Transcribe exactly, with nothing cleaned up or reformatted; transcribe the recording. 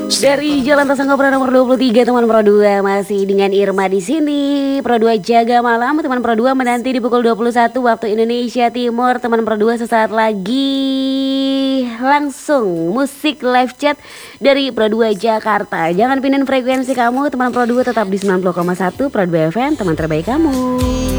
Dari Jalan Tasangka Pro nomor dua puluh tiga, teman Pro dua masih dengan Irma di sini. Pro dua jaga malam, teman Pro dua menanti di pukul dua puluh satu waktu Indonesia Timur. Teman Pro dua sesaat lagi langsung musik live chat dari Pro dua Jakarta. Jangan pindahin frekuensi kamu, teman Pro dua tetap di sembilan puluh koma satu Pro dua F M, teman terbaik kamu.